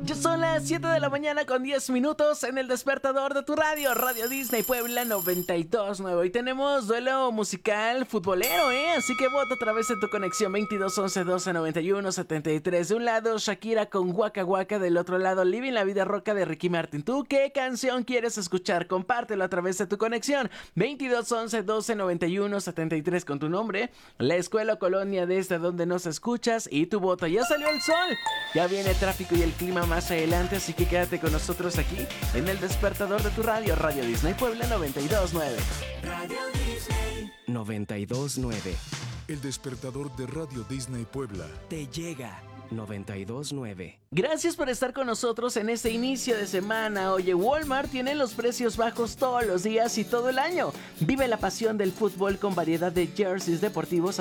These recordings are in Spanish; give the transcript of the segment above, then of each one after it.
Ya son las 7 de la mañana con 10 minutos en el despertador de tu radio, Radio Disney Puebla 92.9. Hoy tenemos duelo musical futbolero, así que vota a través de tu conexión 22 11 12 91 73. De un lado, Shakira con Waka Waka, del otro lado, Living la Vida Roca de Ricky Martin. ¿Tú qué canción quieres escuchar? Compártelo a través de tu conexión 22 11 12 91 73 con tu nombre, la escuela o colonia desde donde nos escuchas y tu voto. Ya salió el sol, ya viene el tráfico y el clima más adelante, así que quédate con nosotros aquí en el despertador de tu radio, Radio Disney Puebla 92.9. Radio Disney 92.9. El despertador de Radio Disney Puebla Te llega 92.9. Gracias por estar con nosotros en este inicio de semana. Oye, Walmart tiene los precios bajos todos los días y todo el año. Vive la pasión del fútbol con variedad de jerseys deportivos a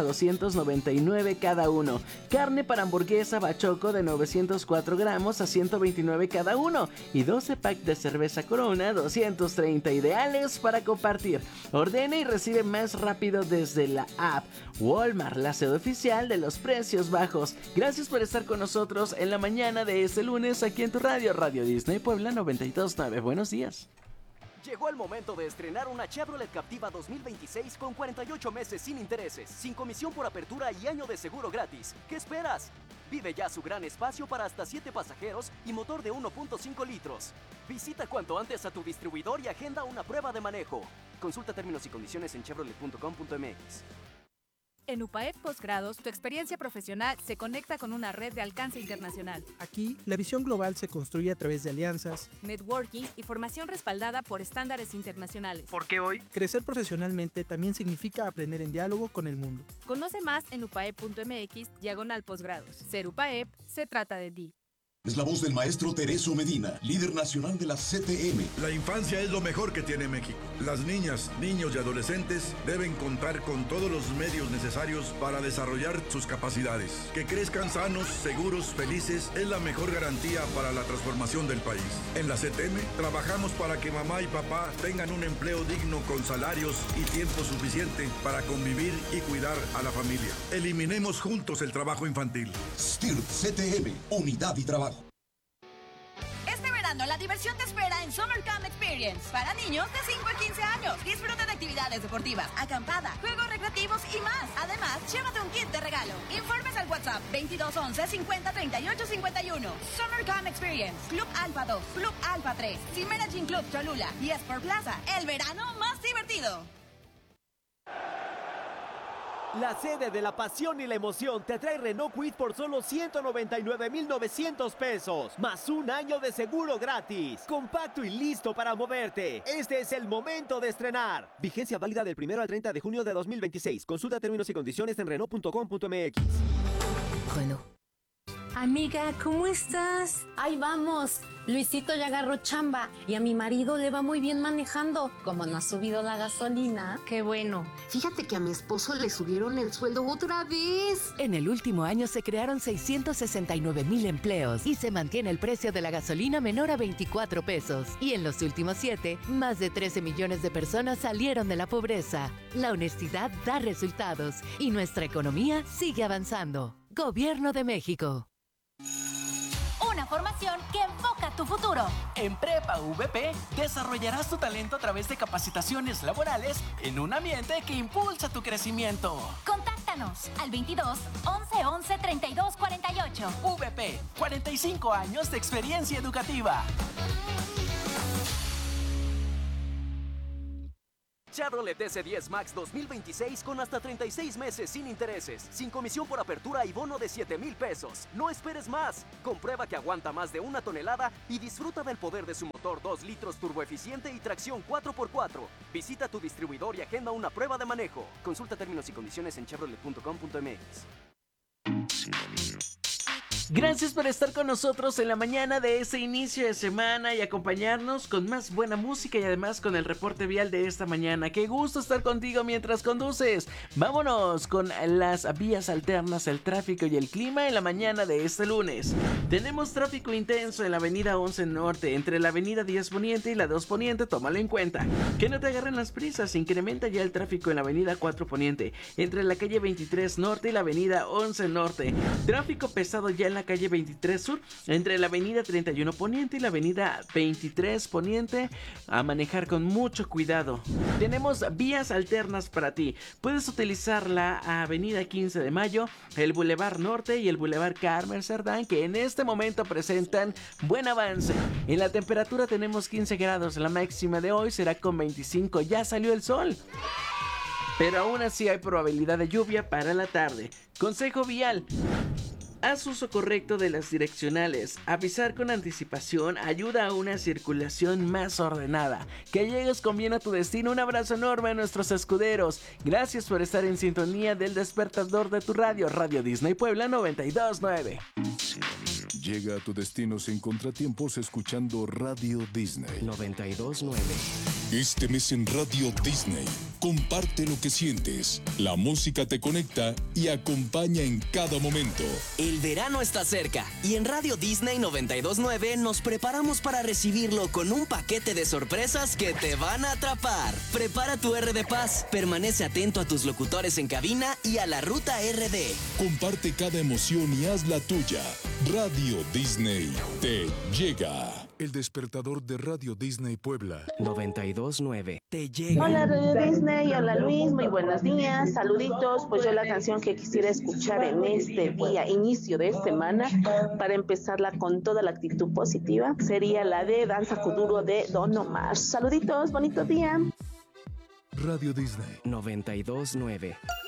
$299 cada uno. Carne para hamburguesa Bachoco de 904 gramos a $129 cada uno. Y 12 pack de cerveza Corona, 230, ideales para compartir. Ordena y recibe más rápido desde la app. Walmart, la sede oficial de los precios bajos. Gracias por estar con nosotros en la mañana de este lunes aquí en tu radio, Radio Disney Puebla 92.9. Buenos días. Llegó el momento de estrenar una Chevrolet Captiva 2026 con 48 meses sin intereses, sin comisión por apertura y año de seguro gratis. ¿Qué esperas? Vive ya su gran espacio para hasta 7 pasajeros y motor de 1.5 litros. Visita cuanto antes a tu distribuidor y agenda una prueba de manejo. Consulta términos y condiciones en chevrolet.com.mx. En UPAEP Postgrados, tu experiencia profesional se conecta con una red de alcance internacional. Aquí, la visión global se construye a través de alianzas, networking y formación respaldada por estándares internacionales. porque hoy, crecer profesionalmente también significa aprender en diálogo con el mundo. Conoce más en upaep.mx/posgrados. Ser UPAEP se trata de ti. Es la voz del maestro Tereso Medina, líder nacional de la CTM. La infancia es lo mejor que tiene México. Las niñas, niños y adolescentes deben contar con todos los medios necesarios para desarrollar sus capacidades. Que crezcan sanos, seguros, felices es la mejor garantía para la transformación del país. En la CTM trabajamos para que mamá y papá tengan un empleo digno con salarios y tiempo suficiente para convivir y cuidar a la familia. Eliminemos juntos el trabajo infantil. STIRT CTM, unidad y trabajo. Este verano la diversión te espera en Summer Camp Experience para niños de 5 a 15 años. Disfruta de actividades deportivas, acampada, juegos recreativos y más. Además, llévate un kit de regalo. Informes al WhatsApp 2211 50 38 51. Summer Camp Experience, Club Alfa 2, Club Alfa 3, Cimera Gym Club Cholula y Sport Plaza. El verano más divertido. La sede de la pasión y la emoción te trae Renault Kwid por solo 199,900 pesos, más un año de seguro gratis. Compacto y listo para moverte. Este es el momento de estrenar. Vigencia válida del 1 al 30 de junio de 2026. Consulta términos y condiciones en Renault.com.mx. Bueno. Amiga, ¿cómo estás? Ahí vamos. Luisito ya agarró chamba y a mi marido le va muy bien manejando. Como no ha subido la gasolina. Qué bueno. Fíjate que a mi esposo le subieron el sueldo otra vez. En el último año se crearon 669,000 empleos y se mantiene el precio de la gasolina menor a 24 pesos. Y en los últimos 7, más de 13 millones de personas salieron de la pobreza. La honestidad da resultados y nuestra economía sigue avanzando. Gobierno de México. Una formación que enfoca tu futuro. En Prepa VP desarrollarás tu talento a través de capacitaciones laborales en un ambiente que impulsa tu crecimiento. Contáctanos al 22 11 11 32 48. VP, 45 años de experiencia educativa. Chevrolet S10 Max 2026 con hasta 36 meses sin intereses, sin comisión por apertura y bono de 7,000 pesos. No esperes más. Comprueba que aguanta más de 1 tonelada y disfruta del poder de su motor 2 litros turboeficiente y tracción 4x4. Visita tu distribuidor y agenda una prueba de manejo. Consulta términos y condiciones en chevrolet.com.mx. Gracias por estar con nosotros en la mañana de este inicio de semana y acompañarnos con más buena música y además con el reporte vial de esta mañana. Qué gusto estar contigo mientras conduces. Vámonos con las vías alternas, el tráfico y el clima en la mañana de este lunes. Tenemos tráfico intenso en la avenida 11 Norte, entre la avenida 10 Poniente y la 2 Poniente, tómalo en cuenta. Que no te agarren las prisas, incrementa ya el tráfico en la avenida 4 Poniente, entre la calle 23 Norte y la avenida 11 Norte. Tráfico pesado ya en la calle 23 Sur, entre la avenida 31 Poniente y la avenida 23 Poniente, a manejar con mucho cuidado. Tenemos vías alternas para ti. Puedes utilizar la avenida 15 de Mayo, el Boulevard Norte y el Boulevard Carmen Cerdán, que en este momento presentan buen avance. En la temperatura tenemos 15 grados, la máxima de hoy será con 25, ya salió el sol. Pero aún así hay probabilidad de lluvia para la tarde. Consejo vial: haz uso correcto de las direccionales. Avisar con anticipación ayuda a una circulación más ordenada. Que llegues con bien a tu destino. Un abrazo enorme a nuestros escuderos. Gracias por estar en sintonía del despertador de tu radio, Radio Disney Puebla 92.9. Llega a tu destino sin contratiempos escuchando Radio Disney 92.9. Este mes en Radio Disney, comparte lo que sientes. La música te conecta y acompaña en cada momento. El verano está cerca y en Radio Disney 92.9 nos preparamos para recibirlo con un paquete de sorpresas que te van a atrapar. Prepara tu R de Paz, permanece atento a tus locutores en cabina y a la ruta RD. Comparte cada emoción y haz la tuya. Radio Disney te llega. El despertador de Radio Disney Puebla 92.9. Te llega. Hola Radio Disney, hola Luis, muy buenos días, saluditos. Pues yo la canción que quisiera escuchar en este día, inicio de semana, para empezarla con toda la actitud positiva, sería la de Danza Kuduro de Don Omar. Saluditos, bonito día. Radio Disney 92.9.